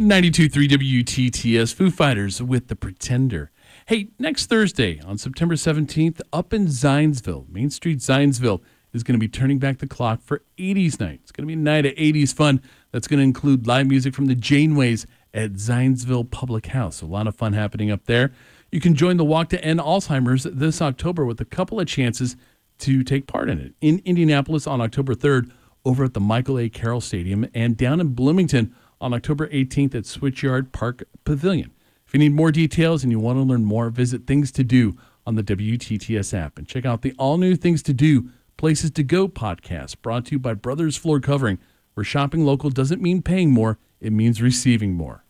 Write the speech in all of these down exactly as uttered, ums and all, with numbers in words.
ninety-two point three W T T S, Foo Fighters with The Pretender. Hey, next Thursday on September seventeenth, up in Zionsville, Main Street, Zionsville, is going to be turning back the clock for eighties night. It's going to be a night of eighties fun that's going to include live music from the Janeways at Zionsville Public House. So a lot of fun happening up there. You can join the Walk to End Alzheimer's this October with a couple of chances to take part in it. In Indianapolis on October third, over at the Michael A. Carroll Stadium, and down in Bloomington on October eighteenth at Switchyard Park Pavilion. If you need more details and you want to learn more, visit Things to Do on the W T T S app and check out the all-new Things to Do, Places to Go podcast, brought to you by Brothers Floor Covering, where shopping local doesn't mean paying more, it means receiving more.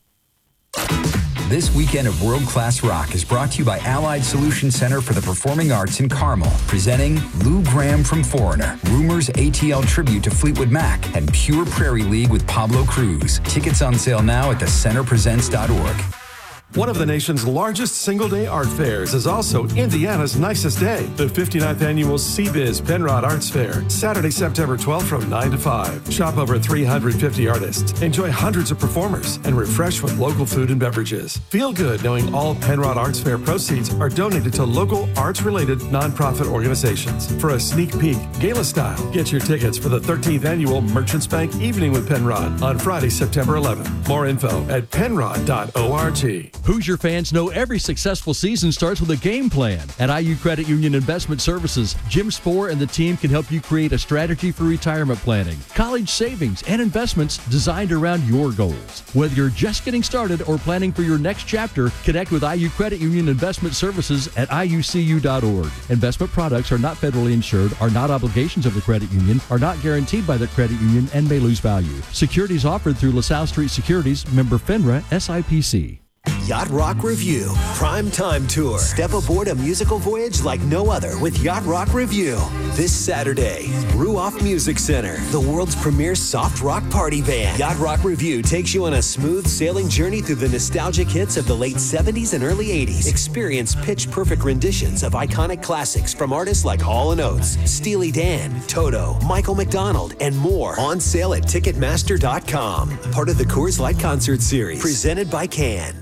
This weekend of World Class Rock is brought to you by Allied Solution Center for the Performing Arts in Carmel, presenting Lou Gramm from Foreigner, Rumors A T L Tribute to Fleetwood Mac, and Pure Prairie League with Pablo Cruz. Tickets on sale now at the center presents dot org. One of the nation's largest single-day art fairs is also Indiana's nicest day. The fifty-ninth Annual C B I Z Penrod Arts Fair, Saturday, September twelfth from nine to five. Shop over three hundred fifty artists, enjoy hundreds of performers, and refresh with local food and beverages. Feel good knowing all Penrod Arts Fair proceeds are donated to local arts-related nonprofit organizations. For a sneak peek, gala style, get your tickets for the thirteenth Annual Merchants Bank Evening with Penrod on Friday, September eleventh. More info at penrod dot org. Hoosier fans know every successful season starts with a game plan. At I U Credit Union Investment Services, Jim Spohr and the team can help you create a strategy for retirement planning, college savings, and investments designed around your goals. Whether you're just getting started or planning for your next chapter, connect with I U Credit Union Investment Services at I U C U dot org. Investment products are not federally insured, are not obligations of the credit union, are not guaranteed by the credit union, and may lose value. Securities offered through LaSalle Street Securities, member FINRA, S I P C. Yacht Rock Review Prime Time Tour. Step aboard a musical voyage like no other with Yacht Rock Review. This Saturday, Ruoff Music Center, the world's premier soft rock party band. Yacht Rock Review takes you on a smooth sailing journey through the nostalgic hits of the late seventies and early eighties. Experience pitch-perfect renditions of iconic classics from artists like Hall and Oates, Steely Dan, Toto, Michael McDonald, and more. On sale at ticketmaster dot com. Part of the Coors Light Concert Series. Presented by Can.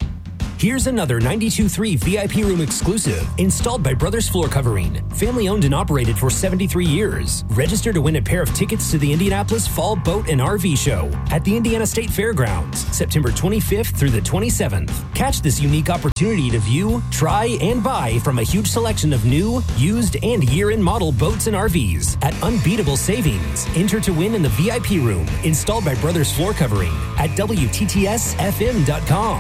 Here's another ninety-two point three V I P room exclusive, installed by Brothers Floor Covering. Family owned and operated for seventy-three years. Register to win a pair of tickets to the Indianapolis Fall Boat and R V Show at the Indiana State Fairgrounds, September twenty-fifth through the twenty-seventh. Catch this unique opportunity to view, try, and buy from a huge selection of new, used, and year-end model boats and R Vs at unbeatable savings. Enter to win in the V I P room, installed by Brothers Floor Covering at W T T S F M dot com.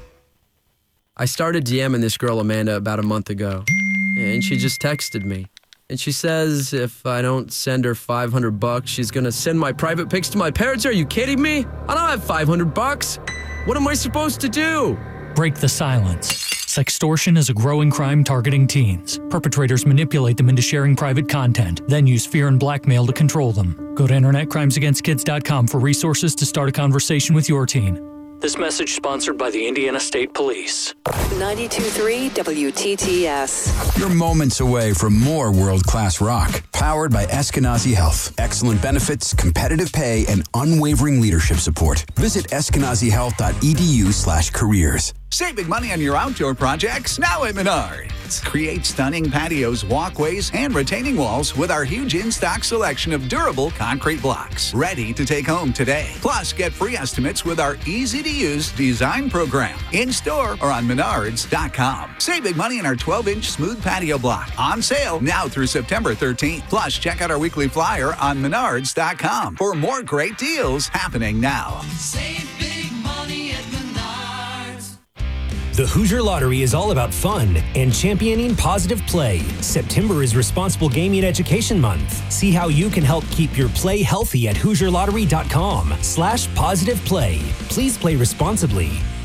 I started DMing this girl, Amanda, about a month ago, and she just texted me. And she says if I don't send her five hundred bucks, she's going to send my private pics to my parents. Are you kidding me? I don't have five hundred bucks. What am I supposed to do? Break the silence. Sextortion is a growing crime targeting teens. Perpetrators manipulate them into sharing private content, then use fear and blackmail to control them. Go to internet crimes against kids dot com for resources to start a conversation with your teen. This message sponsored by the Indiana State Police. ninety-two point three W T T S. You're moments away from more world-class rock. Powered by Eskenazi Health. Excellent benefits, competitive pay, and unwavering leadership support. Visit eskenazi health dot e d u slash careers. Save big money on your outdoor projects now at Menards. Create stunning patios, walkways, and retaining walls with our huge in-stock selection of durable concrete blocks. Ready to take home today. Plus, get free estimates with our easy-to-use design program. In-store or on menards dot com. Save big money on our twelve-inch smooth patio block. On sale now through September thirteenth. Plus, check out our weekly flyer on menards dot com for more great deals happening now. Save big money at Menards. The Hoosier Lottery is all about fun and championing positive play. September is Responsible Gaming Education Month. See how you can help keep your play healthy at hoosier lottery dot com slash positive play. Please play responsibly.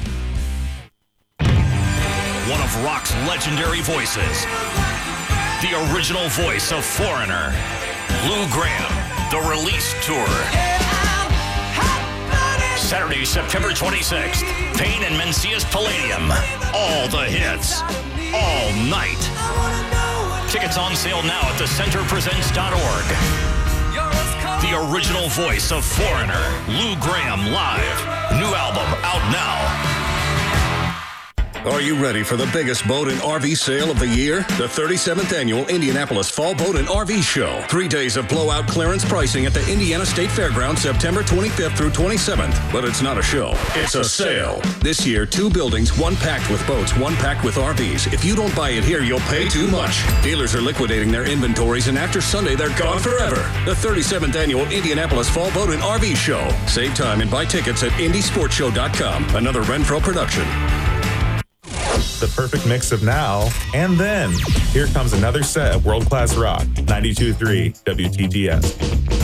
One of rock's legendary voices. The original voice of Foreigner. Lou Gramm, The Release Tour. Saturday, September twenty-sixth, Payne and Mencius Palladium. All the hits, all night. Tickets on sale now at the center presents dot org. The original voice of Foreigner, Lou Gramm live. New album out out now. Are you ready for the biggest boat and R V sale of the year? The thirty-seventh Annual Indianapolis Fall Boat and R V Show. Three days of blowout clearance pricing at the Indiana State Fairgrounds, September twenty-fifth through twenty-seventh. But it's not a show. It's a sale. This year, two buildings, one packed with boats, one packed with R Vs. If you don't buy it here, you'll pay too much. Dealers are liquidating their inventories, and after Sunday, they're gone forever. The thirty-seventh Annual Indianapolis Fall Boat and R V Show. Save time and buy tickets at indy sports show dot com. Another Renfro production. The perfect mix of now and then. Here comes another set of world-class rock. ninety-two point three W T T S.